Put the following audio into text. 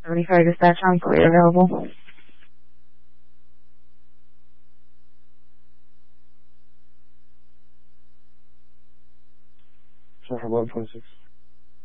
75 dispatch on clear available. Sorry for 1126.